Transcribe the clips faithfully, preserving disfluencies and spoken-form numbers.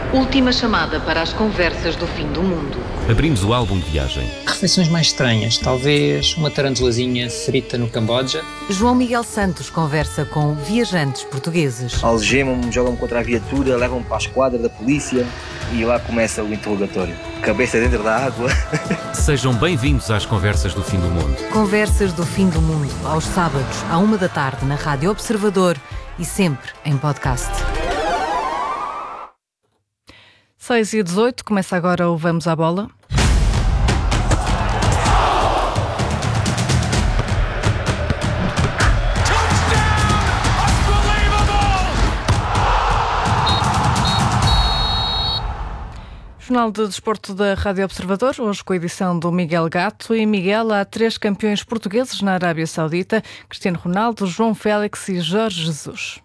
Última chamada para as conversas do fim do mundo. Abrimos o álbum de viagem. Refeições mais estranhas, talvez uma tarantulazinha frita no Camboja. João Miguel Santos conversa com viajantes portugueses. Algemam-me, jogam-me contra a viatura, levam-me para a esquadra da polícia e lá começa o interrogatório. Cabeça dentro da água. Sejam bem-vindos às conversas do fim do mundo. Conversas do fim do mundo, aos sábados, à uma da tarde, na Rádio Observador e sempre em podcast. seis e dezoito, começa agora o Vamos à Bola. Jornal de Desporto da Rádio Observador, hoje com a edição do Miguel Gato. E Miguel, há três campeões portugueses na Arábia Saudita: Cristiano Ronaldo, João Félix e Jorge Jesus.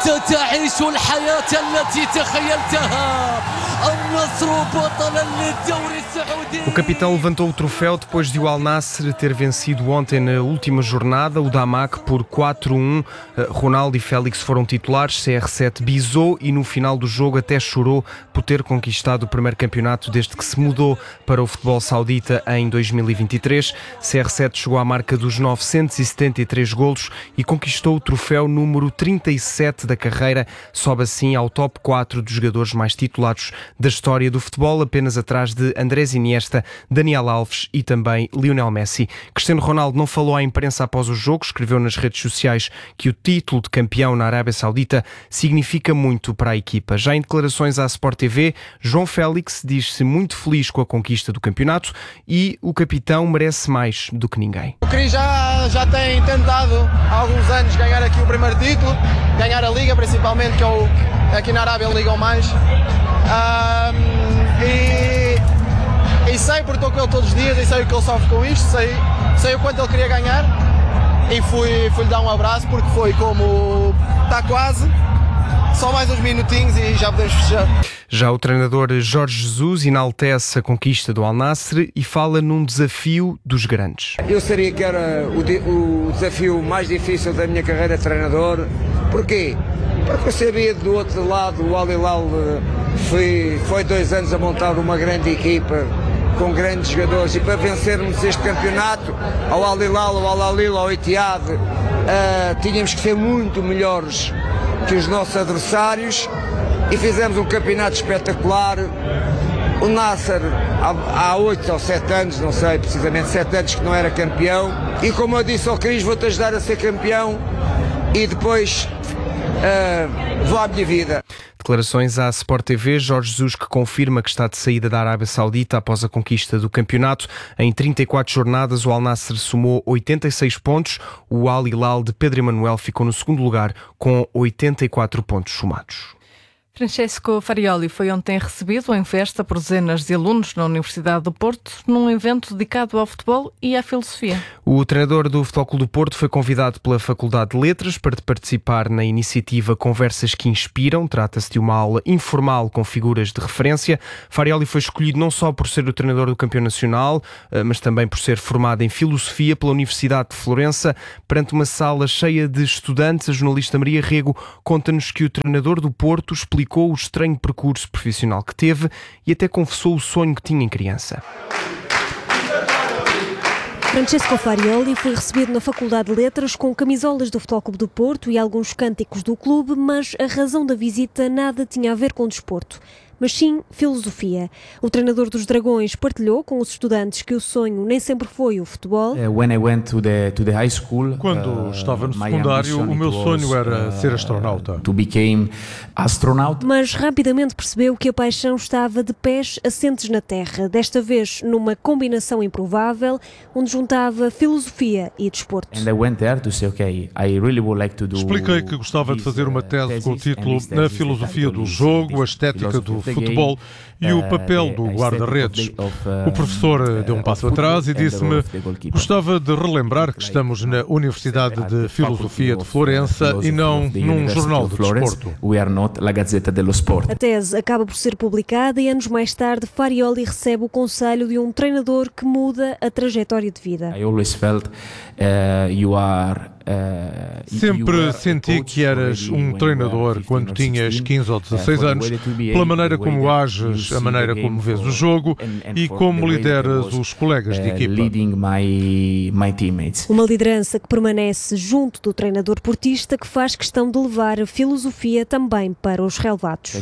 O capitão levantou o troféu depois de o Al Nassr ter vencido ontem na última jornada o Damak por quatro a um. Ronaldo e Félix foram titulares, C R sete bisou e no final do jogo até chorou por ter conquistado o primeiro campeonato desde que se mudou para o futebol saudita em dois mil e vinte e três. C R sete chegou à marca dos novecentos e setenta e três golos e conquistou o troféu número trinta e sete da carreira. Sobe assim ao top quatro dos jogadores mais titulados da história do futebol, apenas atrás de Andrés Iniesta, Daniel Alves e também Lionel Messi. Cristiano Ronaldo não falou à imprensa após o jogo, escreveu nas redes sociais que o título de campeão na Arábia Saudita significa muito para a equipa. Já em declarações à Sport T V, João Félix diz-se muito feliz com a conquista do campeonato e o capitão merece mais do que ninguém. O Cris já, já tem tentado há alguns anos ganhar aqui o primeiro título, ganhar a Liga principalmente, que é o, aqui na Arábia ligam mais. Um, e, e sei, porque estou com ele todos os dias e sei o que ele sofre com isto, sei, sei o quanto ele queria ganhar e fui, fui lhe dar um abraço porque foi como está quase, só mais uns minutinhos e já podemos fechar. Já o treinador Jorge Jesus enaltece a conquista do Al Nassr e fala num desafio dos grandes. Eu sabia que era o, de, o desafio mais difícil da minha carreira de treinador. Porquê? Porque eu sabia do outro lado, o Al Hilal foi, foi dois anos a montar uma grande equipa com grandes jogadores e para vencermos este campeonato, ao Al Hilal, ao Al Ahly, ao Etihad, uh, tínhamos que ser muito melhores que os nossos adversários e fizemos um campeonato espetacular. O Nassr há oito ou sete anos, não sei precisamente, sete anos que não era campeão e como eu disse ao Cris, vou-te ajudar a ser campeão e depois uh, vou à minha vida. Declarações à Sport T V, Jorge Jesus que confirma que está de saída da Arábia Saudita após a conquista do campeonato. Em trinta e quatro jornadas, o Al Nassr somou oitenta e seis pontos. O Al Hilal de Pedro Emanuel ficou no segundo lugar com oitenta e quatro pontos somados. Francesco Farioli foi ontem recebido em festa por dezenas de alunos na Universidade do Porto, num evento dedicado ao futebol e à filosofia. O treinador do Futebol Clube do Porto foi convidado pela Faculdade de Letras para participar na iniciativa Conversas que Inspiram. Trata-se de uma aula informal com figuras de referência. Farioli foi escolhido não só por ser o treinador do campeão nacional, mas também por ser formado em filosofia pela Universidade de Florença. Perante uma sala cheia de estudantes, a jornalista Maria Rego conta-nos que o treinador do Porto explicou o estranho percurso profissional que teve e até confessou o sonho que tinha em criança. Francesco Farioli foi recebido na Faculdade de Letras com camisolas do Futebol Clube do Porto e alguns cânticos do clube, mas a razão da visita nada tinha a ver com o desporto, mas sim filosofia. O treinador dos Dragões partilhou com os estudantes que o sonho nem sempre foi o futebol. Quando estava no secundário, o meu sonho era ser astronauta. Mas rapidamente percebeu que a paixão estava de pés assentes na terra, desta vez numa combinação improvável, onde juntava filosofia e desporto. Expliquei que gostava de fazer uma tese com o título Na Filosofia do Jogo, a Estética do Futebol e o papel do guarda-redes. O professor deu um passo atrás e disse-me: gostava de relembrar que estamos na Universidade de Filosofia de Florença e não num jornal de desporto. A tese acaba por ser publicada e anos mais tarde Farioli recebe o conselho de um treinador que muda a trajetória de vida. Sempre senti que eras um treinador quando tinhas quinze ou dezasseis anos, pela maneira como ages, a maneira como vês o jogo e como lideras os colegas de equipa. Uma liderança que permanece junto do treinador portista, que faz questão de levar a filosofia também para os relevados.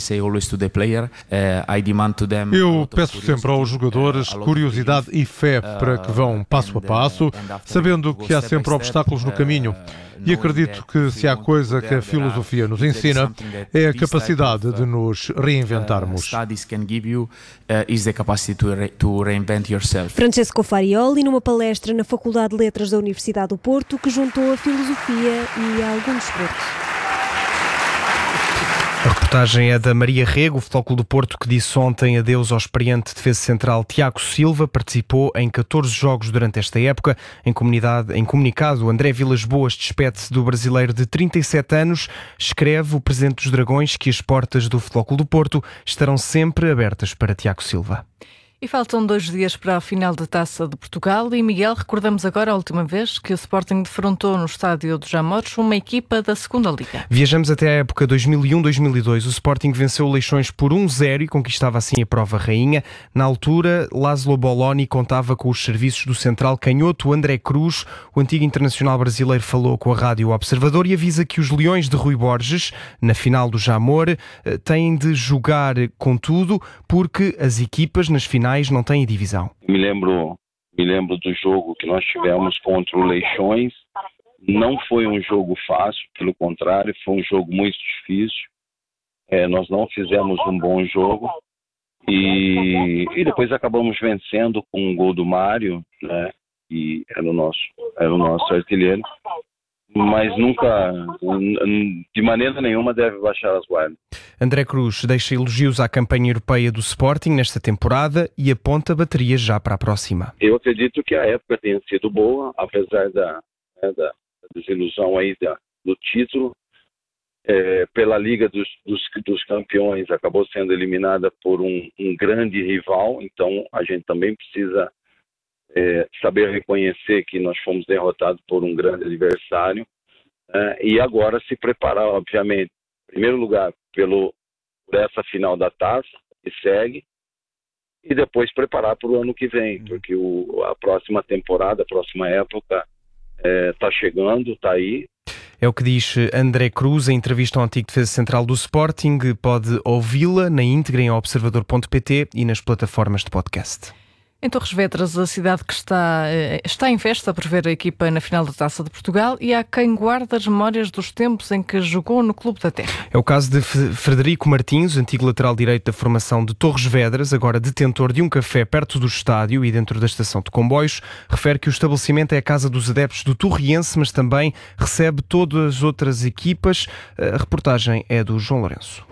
Eu peço sempre aos jogadores curiosidade e fé para que vão passo a passo, sabendo que há sempre obstáculos no caminho. E acredito que se há coisa que a filosofia nos ensina é a capacidade de nos reinventarmos. Francesco Farioli, numa palestra na Faculdade de Letras da Universidade do Porto, que juntou a filosofia e algum desporto. A reportagem é da Maria Rego. O Futebol Clube do Porto, que disse ontem adeus ao experiente defesa central Tiago Silva, participou em catorze jogos durante esta época. Em, comunidade, em comunicado, André Vilas Boas despede-se do brasileiro de trinta e sete anos. Escreve o presidente dos Dragões que as portas do Futebol Clube do Porto estarão sempre abertas para Tiago Silva. E faltam dois dias para a final da Taça de Portugal e, Miguel, recordamos agora a última vez que o Sporting defrontou no estádio dos Jamores uma equipa da segunda Liga. Viajamos até a época dois mil e um dois mil e dois. O Sporting venceu o Leixões por um zero e conquistava assim a prova rainha. Na altura, Laszlo Boloni contava com os serviços do central canhoto André Cruz. O antigo internacional brasileiro falou com a Rádio Observador e avisa que os Leões de Rui Borges, na final do Jamor, têm de jogar com tudo porque as equipas nas finais não têm divisão. Me lembro, me lembro do jogo que nós tivemos contra o Leixões. Não foi um jogo fácil, pelo contrário, foi um jogo muito difícil. É, nós não fizemos um bom jogo e, e depois acabamos vencendo com um gol do Mário, né? E era o nosso, era o nosso artilheiro. Mas nunca, de maneira nenhuma, deve baixar as guardas. André Cruz deixa elogios à campanha europeia do Sporting nesta temporada e aponta baterias já para a próxima. Eu acredito que a época tenha sido boa, apesar da, né, da desilusão aí da, do título. É, pela Liga dos, dos, dos Campeões, acabou sendo eliminada por um, um grande rival, então a gente também precisa É, saber reconhecer que nós fomos derrotados por um grande adversário, é, e agora se preparar, obviamente, em primeiro lugar, pelo, por essa final da taça, que segue, e depois preparar para o ano que vem, porque o, a próxima temporada, a próxima época está é, chegando, está aí. É o que diz André Cruz em entrevista ao antigo defesa central do Sporting. Pode ouvi-la na íntegra em observador ponto pt e nas plataformas de podcast. Em Torres Vedras, a cidade que está, está em festa por ver a equipa na final da Taça de Portugal, e há quem guarda as memórias dos tempos em que jogou no Clube da Terra. É o caso de Frederico Martins, antigo lateral direito da formação de Torres Vedras, agora detentor de um café perto do estádio e dentro da estação de comboios. Refere que o estabelecimento é a casa dos adeptos do Torriense, mas também recebe todas as outras equipas. A reportagem é do João Lourenço.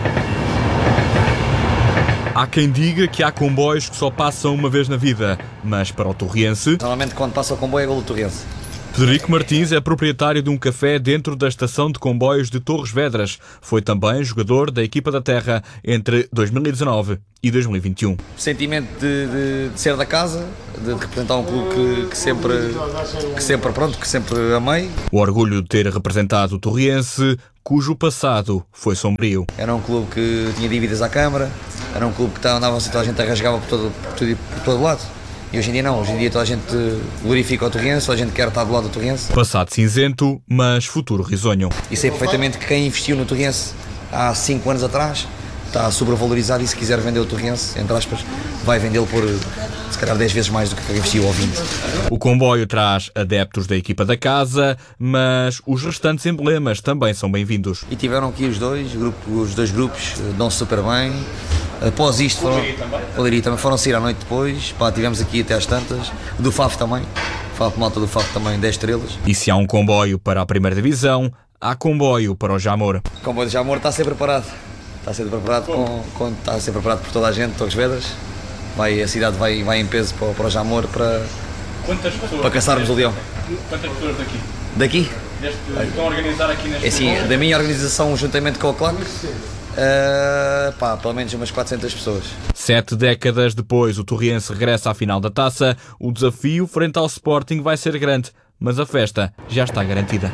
Há quem diga que há comboios que só passam uma vez na vida, mas para o Torriense... Normalmente quando passa o comboio é golo do Torriense. Frederico Martins é proprietário de um café dentro da estação de comboios de Torres Vedras. Foi também jogador da equipa da Terra entre dois mil e dezanove e dois mil e vinte e um. O sentimento de, de, de ser da casa, de representar um clube que, que, sempre, que, sempre, pronto, que sempre amei. O orgulho de ter representado o Torriense, cujo passado foi sombrio. Era um clube que tinha dívidas à Câmara, era um clube que andava assim, toda a gente arrasgava por todo, por, todo, por todo lado. E hoje em dia não, hoje em dia toda a gente glorifica o Torriense, toda a gente quer estar do lado do Torriense. Passado cinzento, mas futuro risonho. E sei perfeitamente que quem investiu no Torriense há cinco anos atrás está sobrevalorizado e se quiser vender o Torriense, entre aspas, vai vendê-lo por se calhar dez vezes mais do que investiu ao vinte. O comboio traz adeptos da equipa da casa, mas os restantes emblemas também são bem-vindos. E tiveram aqui os dois, os dois grupos, dão-se super bem. Após isto, foram, o Leiria também foram sair à noite depois. Pá, tivemos aqui até às tantas. Do F A F também. F A F, malta do F A F também, dez estrelas. E se há um comboio para a primeira divisão, há comboio para o Jamor. O comboio do Jamor está a ser preparado. Está a ser preparado, com, com, está a ser preparado por toda a gente, Torres Vedras. Vai, a cidade vai, vai em peso para, para o Jamor para, Quantas pessoas para caçarmos o leão. Quantas pessoas daqui? Daqui? Deste, estão a organizar aqui neste é assim, comboio? Da minha organização, juntamente com o Claque, Uh, pá, pelo menos umas quatrocentas pessoas. Sete décadas depois, o Torriense regressa à final da taça. O desafio frente ao Sporting vai ser grande, mas a festa já está garantida.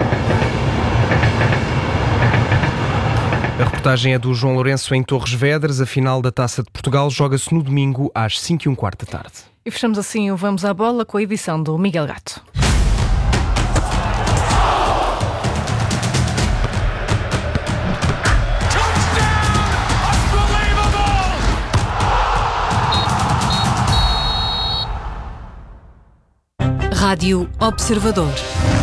A reportagem é do João Lourenço em Torres Vedras. A final da Taça de Portugal joga-se no domingo às cinco e um quarto da tarde. E fechamos assim o Vamos à Bola com a edição do Miguel Gato. Rádio Observador.